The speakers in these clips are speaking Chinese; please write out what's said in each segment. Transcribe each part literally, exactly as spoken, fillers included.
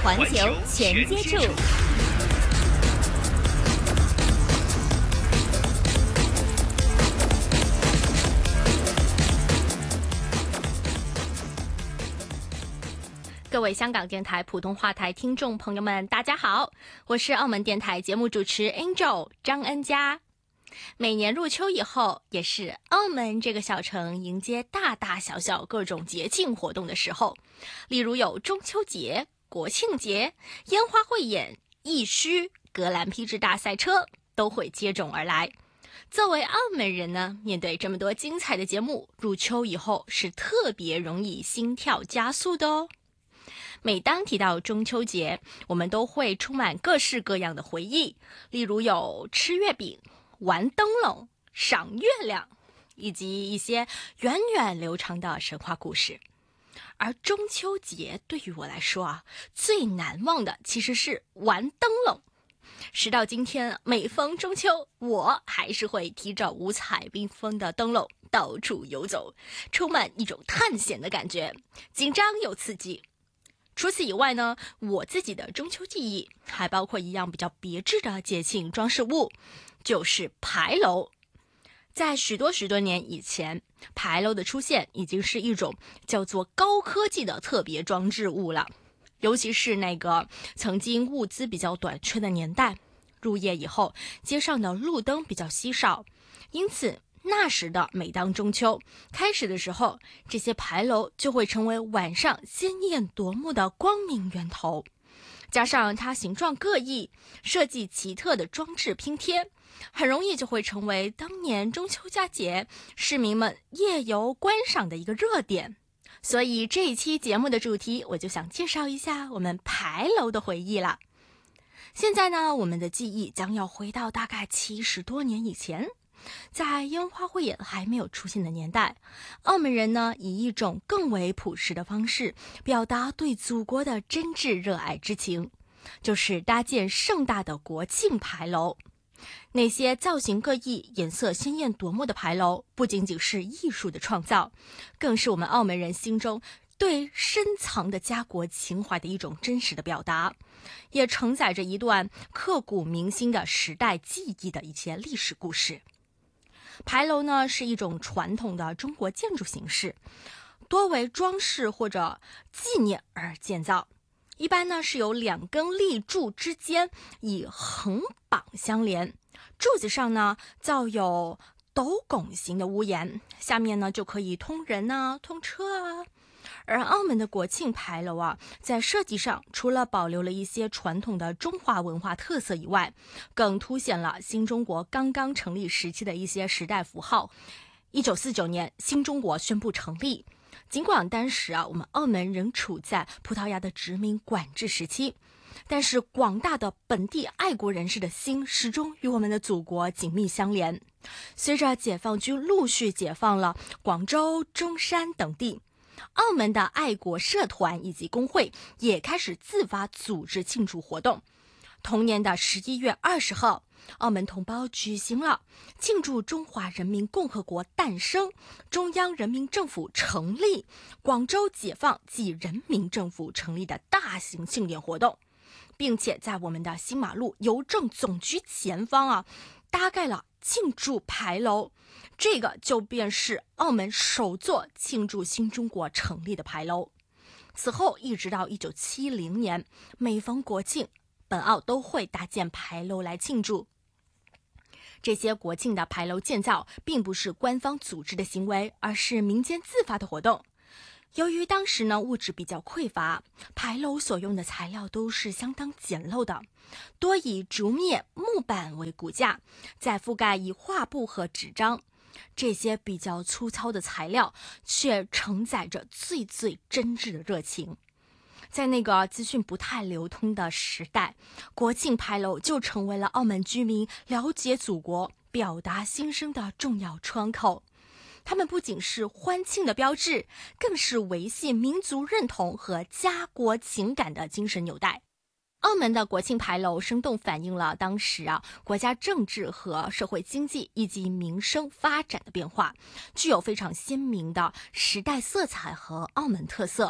环球全接触。各位香港电台普通话台听众朋友们，大家好，我是澳门电台节目主持 Angel 张恩佳。每年入秋以后，也是澳门这个小城迎接大大小小各种节庆活动的时候，例如有中秋节、国庆节、烟花汇演、艺墟、格兰披治大赛车都会接踵而来。作为澳门人呢，面对这么多精彩的节目，入秋以后是特别容易心跳加速的哦。每当提到中秋节，我们都会充满各式各样的回忆，例如有吃月饼、玩灯笼、赏月亮，以及一些源远流长的神话故事。而中秋节对于我来说啊，最难忘的其实是玩灯笼。时到今天，每逢中秋，我还是会提着五彩缤纷的灯笼到处游走，充满一种探险的感觉，紧张又刺激。除此以外呢，我自己的中秋记忆还包括一样比较别致的节庆装饰物，就是牌楼。在许多许多年以前，牌楼的出现已经是一种叫做高科技的特别装置物了。尤其是那个曾经物资比较短缺的年代，入夜以后，街上的路灯比较稀少，因此那时的每当中秋开始的时候，这些牌楼就会成为晚上鲜艳夺目的光明源头。加上它形状各异，设计奇特的装置拼贴，很容易就会成为当年中秋佳节市民们夜游观赏的一个热点。所以这一期节目的主题，我就想介绍一下我们牌楼的回忆了。现在呢，我们的记忆将要回到大概七十多年以前，在烟花汇演还没有出现的年代，澳门人呢以一种更为朴实的方式表达对祖国的真挚热爱之情，就是搭建盛大的国庆牌楼。那些造型各异、颜色鲜艳夺目的牌楼，不仅仅是艺术的创造，更是我们澳门人心中对深藏的家国情怀的一种真实的表达，也承载着一段刻骨铭心的时代记忆的一些历史故事。牌楼呢是一种传统的中国建筑形式，多为装饰或者纪念而建造。一般呢是由两根立柱之间以横绑相连，柱子上呢造有斗拱形的屋檐，下面呢就可以通人啊、通车啊。而澳门的国庆牌楼啊，在设计上除了保留了一些传统的中华文化特色以外，更凸显了新中国刚刚成立时期的一些时代符号。一九四九年，新中国宣布成立。尽管当时啊，我们澳门仍处在葡萄牙的殖民管制时期，但是广大的本地爱国人士的心始终与我们的祖国紧密相连。随着解放军陆续解放了广州、中山等地，澳门的爱国社团以及工会也开始自发组织庆祝活动。同年的十一月二十号，澳门同胞举行了庆祝中华人民共和国诞生、中央人民政府成立、广州解放及人民政府成立的大型庆典活动，并且在我们的新马路邮政总局前方啊，搭盖了庆祝牌楼。这个就便是澳门首座庆祝新中国成立的牌楼。此后一直到一九七零年，每逢国庆，本澳都会搭建牌楼来庆祝。这些国庆的牌楼建造并不是官方组织的行为，而是民间自发的活动。由于当时呢物质比较匮乏，牌楼所用的材料都是相当简陋的，多以竹篾、木板为骨架，再覆盖以画布和纸张。这些比较粗糙的材料却承载着最最真挚的热情。在那个资讯不太流通的时代，国庆牌楼就成为了澳门居民了解祖国、表达心声的重要窗口。它们不仅是欢庆的标志，更是维系民族认同和家国情感的精神纽带。澳门的国庆牌楼生动反映了当时啊国家政治和社会经济以及民生发展的变化，具有非常鲜明的时代色彩和澳门特色。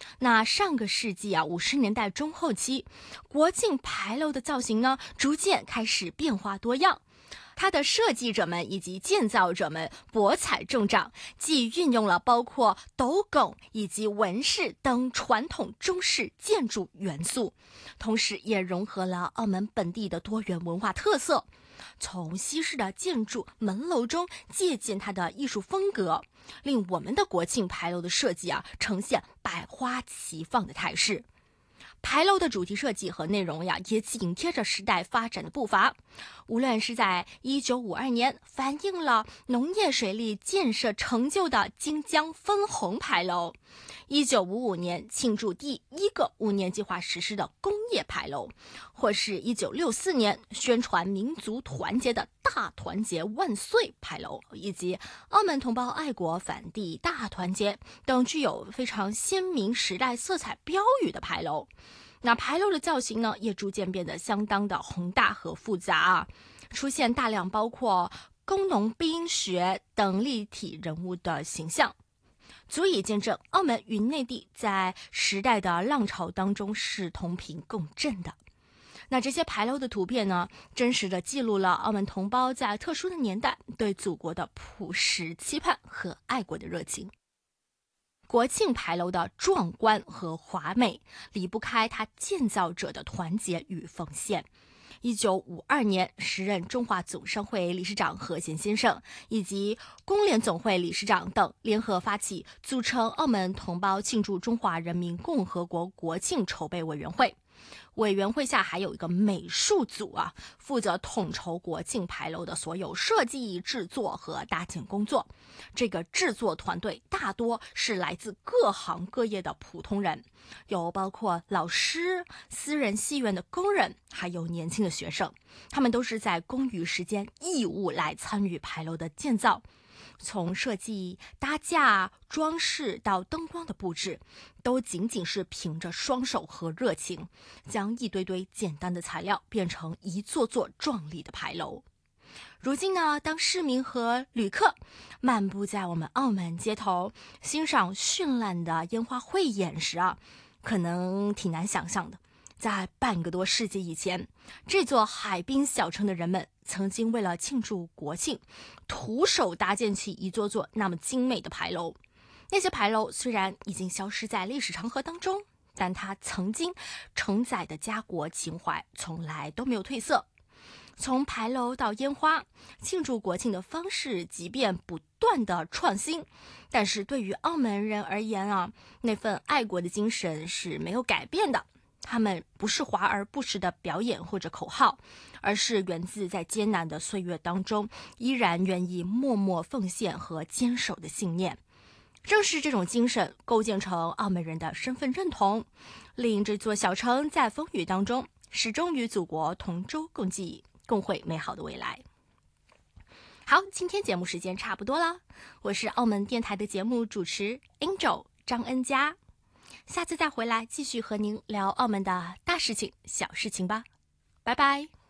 那上个世纪啊，五十年代中后期，国庆牌楼的造型呢，逐渐开始变化多样。它的设计者们以及建造者们博采众长，既运用了包括斗拱以及纹饰等传统中式建筑元素，同时也融合了澳门本地的多元文化特色，从西式的建筑门楼中借鉴它的艺术风格，令我们的国庆牌楼的设计啊呈现百花齐放的态势。牌楼的主题设计和内容呀，也紧贴着时代发展的步伐。无论是在一九五二年反映了农业水利建设成就的金江分洪牌楼，一九五五年庆祝第一个五年计划实施的工业牌楼，或是一九六四年宣传民族团结的大团结万岁牌楼，以及澳门同胞爱国反帝大团结等具有非常鲜明时代色彩标语的牌楼。那牌楼的造型呢，也逐渐变得相当的宏大和复杂啊，出现大量包括工农兵学等立体人物的形象，足以见证澳门与内地在时代的浪潮当中是同频共振的。那这些牌楼的图片呢，真实的记录了澳门同胞在特殊的年代对祖国的朴实期盼和爱国的热情。国庆牌楼的壮观和华美，离不开它建造者的团结与奉献。一九五二年，时任中华总商会理事长何贤先生以及工联总会理事长等联合发起，组成澳门同胞庆祝中华人民共和国国庆筹备委员会。委员会下还有一个美术组啊，负责统筹国庆牌楼的所有设计、制作和搭建工作。这个制作团队大多是来自各行各业的普通人，有包括老师、私人戏院的工人，还有年轻的学生，他们都是在公余时间义务来参与牌楼的建造。从设计、搭架、装饰到灯光的布置，都仅仅是凭着双手和热情，将一堆堆简单的材料变成一座座壮丽的牌楼。如今呢，当市民和旅客漫步在我们澳门街头，欣赏绚烂的烟花汇演时啊，可能挺难想象的。在半个多世纪以前，这座海滨小城的人们曾经为了庆祝国庆，徒手搭建起一座座那么精美的牌楼。那些牌楼虽然已经消失在历史长河当中，但它曾经承载的家国情怀从来都没有褪色。从牌楼到烟花，庆祝国庆的方式即便不断的创新，但是对于澳门人而言啊，那份爱国的精神是没有改变的。他们不是华而不实的表演或者口号，而是源自在艰难的岁月当中依然愿意默默奉献和坚守的信念。正是这种精神构建成澳门人的身份认同，令这座小城在风雨当中始终与祖国同舟共济，共绘美好的未来。好，今天节目时间差不多了，我是澳门电台的节目主持 Angel 张恩佳，下次再回来继续和您聊澳门的大事情、小事情吧，拜拜。